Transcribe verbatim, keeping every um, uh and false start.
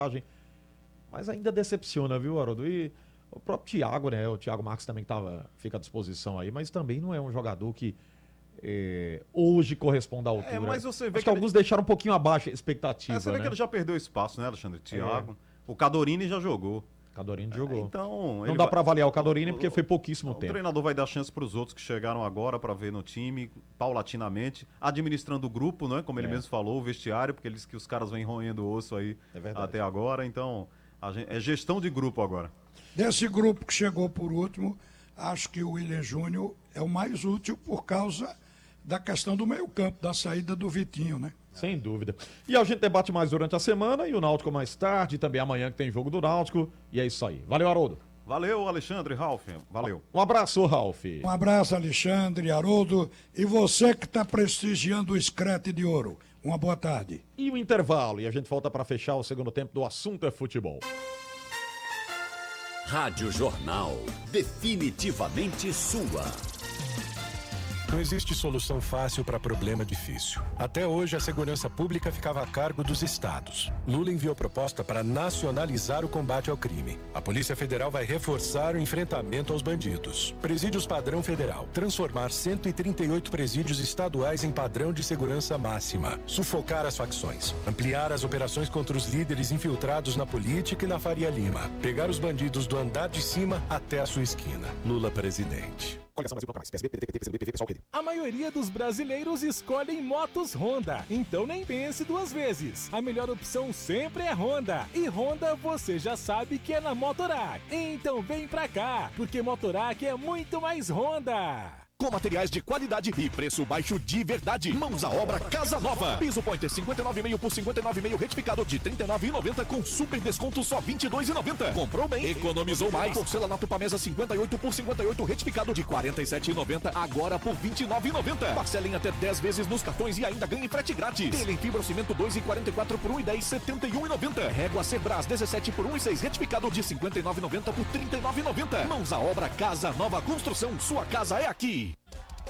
Mas ainda decepciona, viu, Haroldo? E o próprio Thiago, né? O Thiago Marques também tava, fica à disposição aí, mas também não é um jogador que é, hoje corresponde à altura. É, mas você vê Acho que, que ele... alguns deixaram um pouquinho abaixo a expectativa, é, você vê né? que ele já perdeu espaço, né, Alexandre? Thiago. É. O Cadorini já jogou. Cadorini jogou. É, então, não dá vai... para avaliar o Cadorini porque foi pouquíssimo o tempo. O treinador vai dar chance para os outros que chegaram agora para ver no time, paulatinamente, administrando o grupo, né? Como ele é. mesmo falou, o vestiário, porque ele disse que os caras vêm roendo o osso aí é até agora. Então, a gente... é gestão de grupo agora. Desse grupo que chegou por último, acho que o William Júnior é o mais útil por causa da questão do meio-campo, da saída do Vitinho, né? Sem dúvida. E a gente debate mais durante a semana e o Náutico mais tarde, também amanhã que tem jogo do Náutico. E é isso aí. Valeu, Haroldo. Valeu, Alexandre, Ralf. Valeu. Um abraço, Ralf. Um abraço, Alexandre, Haroldo. E você que está prestigiando o Screte de Ouro. Uma boa tarde. E o intervalo. E a gente volta para fechar o segundo tempo do Assunto é Futebol. Rádio Jornal. Definitivamente sua. Não existe solução fácil para problema difícil. Até hoje, a segurança pública ficava a cargo dos estados. Lula enviou proposta para nacionalizar o combate ao crime. A Polícia Federal vai reforçar o enfrentamento aos bandidos. Presídios padrão federal. Transformar cento e trinta e oito presídios estaduais em padrão de segurança máxima. Sufocar as facções. Ampliar as operações contra os líderes infiltrados na política e na Faria Lima. Pegar os bandidos do andar de cima até a sua esquina. Lula presidente. A maioria dos brasileiros escolhem motos Honda, então nem pense duas vezes. A melhor opção sempre é Honda. E Honda você já sabe que é na Motorac. Então vem pra cá, porque Motorac é muito mais Honda. Com materiais de qualidade e preço baixo de verdade. Mãos à obra Casa Nova. Piso Pointer cinquenta e nove e meio por cinquenta e nove e meio retificado de trinta e nove reais e noventa centavos com super desconto só vinte e dois reais e noventa centavos. Comprou bem, economizou mais. Porcelanato Pamesa cinquenta e oito por cinquenta e oito retificado de quarenta e sete reais e noventa centavos agora por vinte e nove reais e noventa centavos. Parcelem até dez vezes nos cartões e ainda ganhe frete grátis. Telha em fibra cimento dois e quarenta e quatro por um e dez, setenta e um reais e noventa centavos. Régua Sebras dezessete por um e seis retificado de cinquenta e nove reais e noventa centavos por trinta e nove reais e noventa centavos. Mãos à obra Casa Nova Construção. Sua casa é aqui.